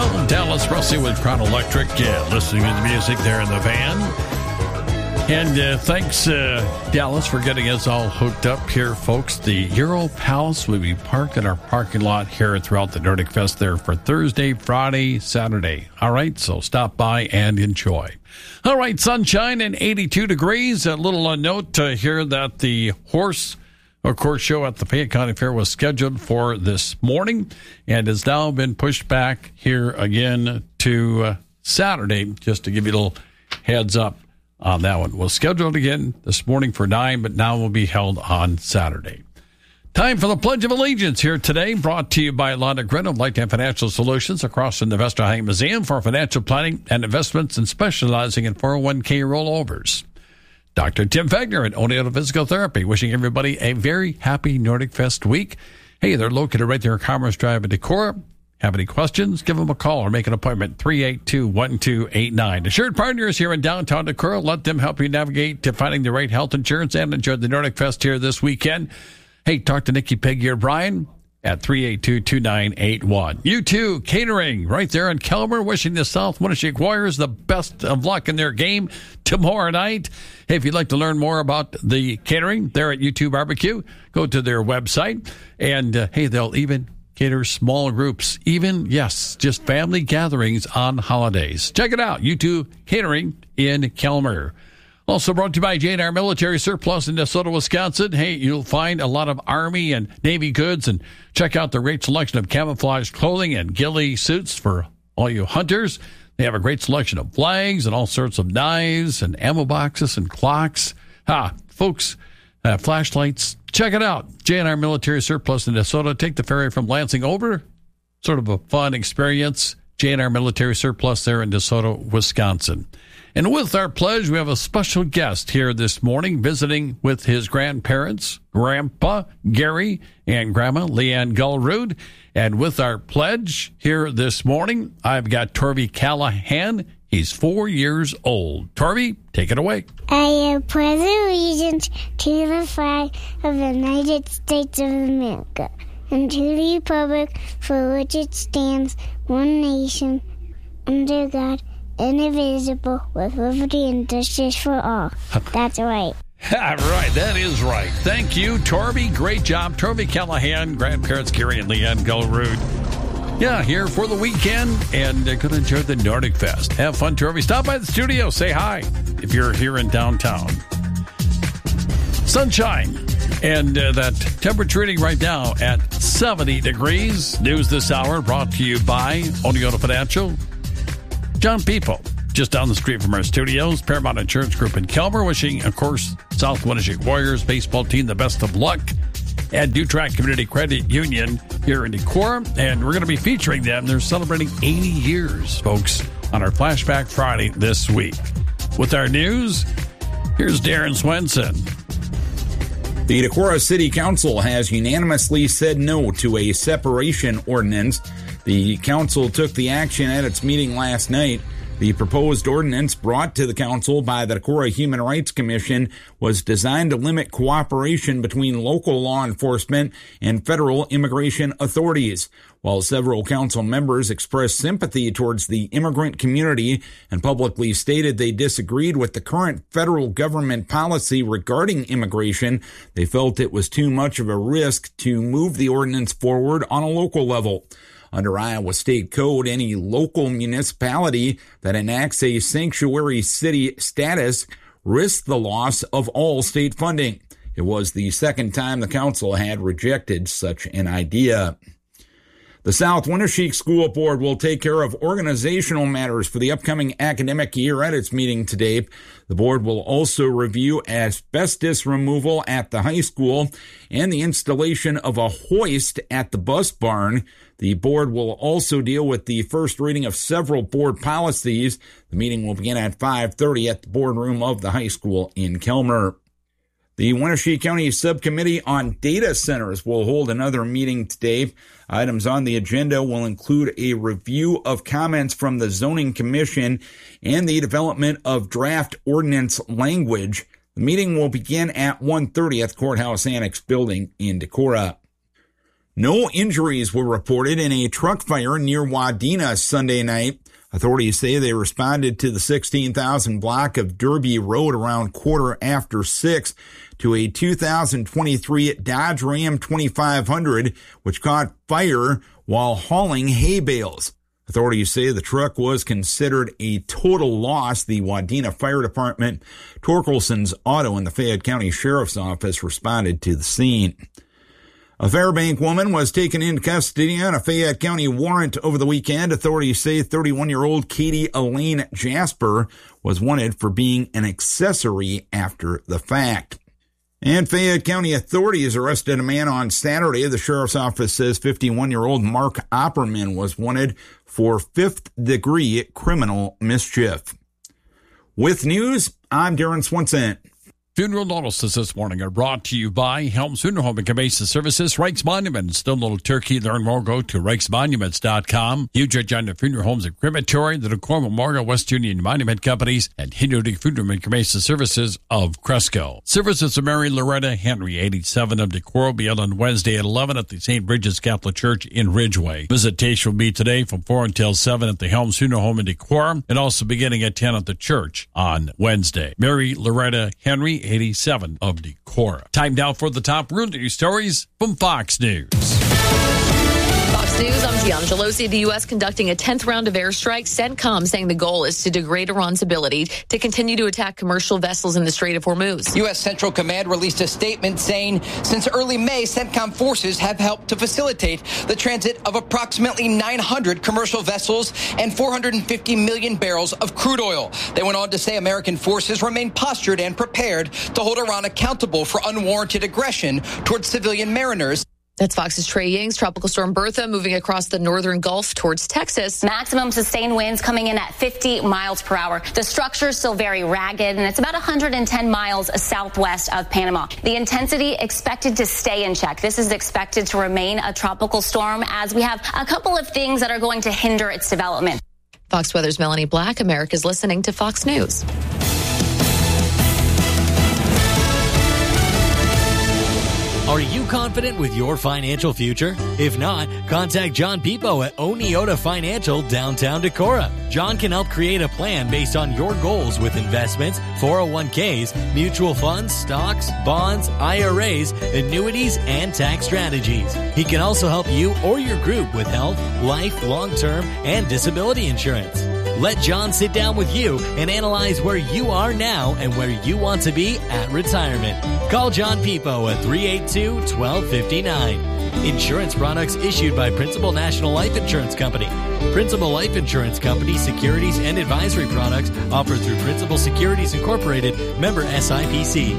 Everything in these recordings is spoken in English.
Well, Dallas Russell with Crown Electric, listening to the music there in the van. And thanks, Dallas, for getting us all hooked up here, folks. The Euro Palace will be parked in our parking lot here throughout the Nordic Fest there for Thursday, Friday, Saturday. All right, so stop by and enjoy. All right, sunshine and 82 degrees. A little note here that the horse show at the Fayette County Fair was scheduled for this morning and has now been pushed back here again to Saturday, just to give you a little heads up on that one. Was scheduled again this morning for 9, but now will be held on Saturday. Time for the Pledge of Allegiance here today, brought to you by Londa Grin of Lifetime Financial Solutions across from the Vesterheim Museum for financial planning and investments and specializing in 401k rollovers. Dr. Tim Fagner at Oneida Physical Therapy, wishing everybody a very happy Nordic Fest week. Hey, they're located right there in Commerce Drive in Decorah. Have any questions? Give them a call or make an appointment, 382-1289. Assured Partners here in downtown Decorah. Let them help you navigate to finding the right health insurance and enjoy the Nordic Fest here this weekend. Hey, talk to Nikki, Peggy, or Brian at 382-2981. U2 Catering right there in Kelmer, wishing the South Winneshiek Warriors the best of luck in their game tomorrow night. Hey, if you'd like to learn more about the catering there at U2 Barbecue, go to their website. And, hey, they'll even cater small groups, even, yes, just family gatherings on holidays. Check it out, U2 Catering in Kelmer. Also brought to you by J&R Military Surplus in DeSoto, Wisconsin. Hey, you'll find a lot of Army and Navy goods, and check out the great selection of camouflage clothing and ghillie suits for all you hunters. They have a great selection of flags and all sorts of knives and ammo boxes and clocks. Folks, flashlights. Check it out. J&R Military Surplus in DeSoto. Take the ferry from Lansing over. Sort of a fun experience. J&R Military Surplus there in DeSoto, Wisconsin. And with our pledge, we have a special guest here this morning visiting with his grandparents, Grandpa Gary and Grandma Leanne Gullrood. And with our pledge here this morning, I've got Torvey Callahan. He's 4 years old. Torvey, take it away. I pledge allegiance to the flag of the United States of America and to the republic for which it stands, one nation, under God, indivisible, with liberty and justice for all. That's right. All right, that is right. Thank you, Torvey. Great job. Torvey Callahan, grandparents Gary and Leanne Gullrood. Yeah, here for the weekend, and going to enjoy the Nordic Fest. Have fun, Torvey. Stop by the studio. Say hi if you're here in downtown. Sunshine, and that temperature reading right now at 70 degrees. News this hour brought to you by Oneida Financial. John People, just down the street from our studios. Paramount Insurance Group in Kelmer, wishing, of course, South Winneshiek Warriors baseball team the best of luck. And Dutrack Community Credit Union here in Decorah, and we're going to be featuring them. They're celebrating 80 years, folks, on our Flashback Friday this week. With our news, here's Darren Swenson. The Decorah City Council has unanimously said no to a separation ordinance. The council took the action at its meeting last night. The proposed ordinance brought to the council by the Decorah Human Rights Commission was designed to limit cooperation between local law enforcement and federal immigration authorities. While several council members expressed sympathy towards the immigrant community and publicly stated they disagreed with the current federal government policy regarding immigration, they felt it was too much of a risk to move the ordinance forward on a local level. Under Iowa State Code, any local municipality that enacts a sanctuary city status risks the loss of all state funding. It was the second time the council had rejected such an idea. The South Winneshiek School Board will take care of organizational matters for the upcoming academic year at its meeting today. The board will also review asbestos removal at the high school and the installation of a hoist at the bus barn. The board will also deal with the first reading of several board policies. The meeting will begin at 5:30 at the boardroom of the high school in Kelmer. The Winneshiek County Subcommittee on Data Centers will hold another meeting today. Items on the agenda will include a review of comments from the Zoning Commission and the development of draft ordinance language. The meeting will begin at 1:30 at the Courthouse Annex building in Decorah. No injuries were reported in a truck fire near Wadena Sunday night. Authorities say they responded to the 16,000 block of Derby Road around 6:15 to a 2023 Dodge Ram 2500, which caught fire while hauling hay bales. Authorities say the truck was considered a total loss. The Wadena Fire Department, Torkelson's Auto, and the Fayette County Sheriff's Office responded to the scene. A Fairbank woman was taken into custody on a Fayette County warrant over the weekend. Authorities say 31-year-old Katie Elaine Jasper was wanted for being an accessory after the fact. And Fayette County authorities arrested a man on Saturday. The sheriff's office says 51-year-old Mark Opperman was wanted for fifth-degree criminal mischief. With news, I'm Darren Swenson. Funeral notices this morning are brought to you by Helms Funeral Home and Cremation Services, Reichs Monument, Still Little Turkey. Learn more, go to reichsmonuments.com. Huge Agenda Funeral Homes and Crematory, the Decor Memorial, West Union Monument Companies, and Hindu Funeral and Cremation Services of Cresco. Services of Mary Loretta Henry, 87 of Decor, will be held on Wednesday at 11 at the St. Bridget's Catholic Church in Ridgeway. Visitation will be today from 4 until 7 at the Helms Funeral Home in Decor, and also beginning at 10 at the church on Wednesday. Mary Loretta Henry, 87 of Decorah. Time now for the top real news stories from Fox News. Fox News, I'm Tiana Gelosi. The U.S. conducting a 10th round of airstrikes. CENTCOM saying the goal is to degrade Iran's ability to continue to attack commercial vessels in the Strait of Hormuz. U.S. Central Command released a statement saying since early May, CENTCOM forces have helped to facilitate the transit of approximately 900 commercial vessels and 450 million barrels of crude oil. They went on to say American forces remain postured and prepared to hold Iran accountable for unwarranted aggression towards civilian mariners. That's Fox's Trey Yings. Tropical storm Bertha moving across the northern Gulf towards Texas. Maximum sustained winds coming in at 50 miles per hour. The structure is still very ragged, and it's about 110 miles southwest of Panama. The intensity expected to stay in check. This is expected to remain a tropical storm as we have a couple of things that are going to hinder its development. Fox Weather's Melanie Black. America's listening to Fox News. Are you confident with your financial future? If not, contact John Pipo at Oneota Financial, downtown Decorah. John can help create a plan based on your goals with investments, 401ks, mutual funds, stocks, bonds, IRAs, annuities, and tax strategies. He can also help you or your group with health, life, long-term, and disability insurance. Let John sit down with you and analyze where you are now and where you want to be at retirement. Call John Pipo at 382-1259. Insurance products issued by Principal National Life Insurance Company. Principal Life Insurance Company securities and advisory products offered through Principal Securities Incorporated, member SIPC.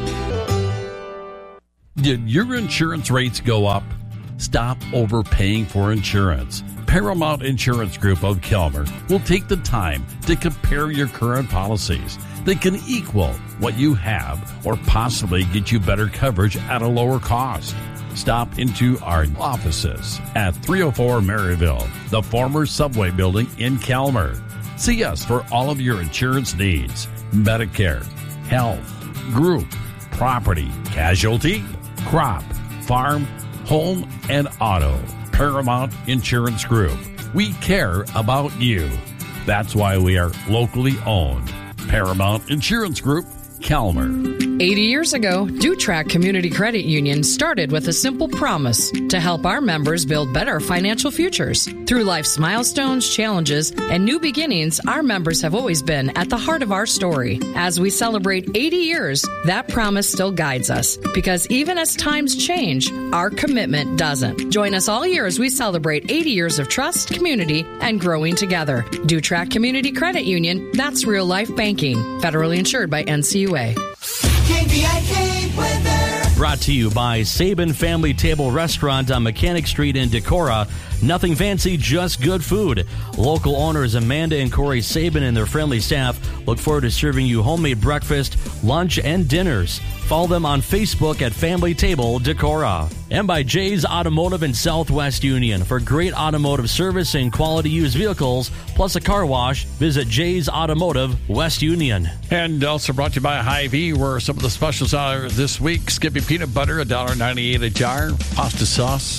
Did your insurance rates go up? Stop overpaying for insurance. Paramount Insurance Group of Kelmer will take the time to compare your current policies. They can equal what you have or possibly get you better coverage at a lower cost. Stop into our offices at 304 Maryville, the former Subway building in Kelmer. See us for all of your insurance needs. Medicare, health, group, property, casualty, crop, farm, home, and auto. Paramount Insurance Group. We care about you. That's why we are locally owned. Paramount Insurance Group, Kelmer. 80 years ago, Dutrack Community Credit Union started with a simple promise to help our members build better financial futures. Through life's milestones, challenges, and new beginnings, our members have always been at the heart of our story. As we celebrate 80 years, that promise still guides us, because even as times change, our commitment doesn't. Join us all year as we celebrate 80 years of trust, community, and growing together. Dutrack Community Credit Union, that's real life banking. Federally insured by NCUA. KVIK weather. Brought to you by Sabin Family Table Restaurant on Mechanic Street in Decorah. Nothing fancy, just good food. Local owners Amanda and Corey Sabin and their friendly staff look forward to serving you homemade breakfast, lunch, and dinners. Follow them on Facebook at Family Table Decorah. And by Jay's Automotive in Southwest Union. For great automotive service and quality used vehicles, plus a car wash, visit Jay's Automotive, West Union. And also brought to you by Hy-Vee, where some of the specials are this week. Skippy peanut butter, $1.98 a jar. Pasta sauce,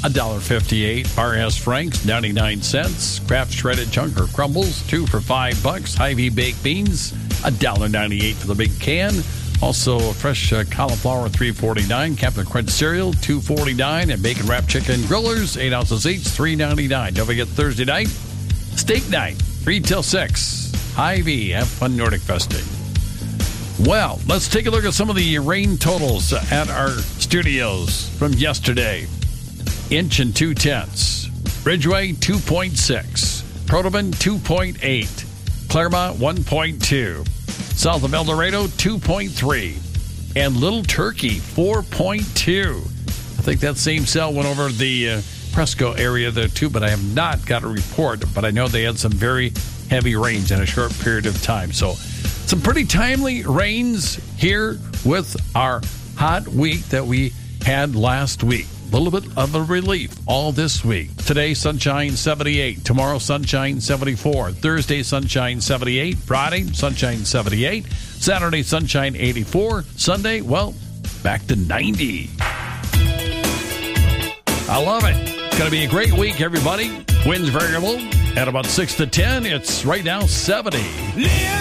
$1.58. R.S. Frank's, 99 cents. Kraft shredded chunk or crumbles, 2 for $5. Hy-Vee baked beans, $1.98 for the big can. Also, fresh cauliflower, $3.49. Captain Crunch cereal, $2.49. And bacon wrapped chicken grillers, 8 ounces each, $3.99. Don't forget Thursday night, steak night, 3 till 6. Hy-Vee, have fun Nordic festing. Well, let's take a look at some of the rain totals at our studios from yesterday. 1 2/10. Ridgeway, 2.6. Protoman, 2.8. Claremont, 1.2. South of El Dorado, 2.3. And Little Turkey, 4.2. I think that same cell went over the Presco area there too, but I have not got a report. But I know they had some very heavy rains in a short period of time. So some pretty timely rains here with our hot week that we had last week. A little bit of a relief all this week. Today, sunshine 78. Tomorrow, sunshine 74. Thursday, sunshine 78. Friday, sunshine 78. Saturday, sunshine 84. Sunday, well, back to 90. I love it. It's going to be a great week, everybody. Winds variable at about 6 to 10. It's right now 70. Live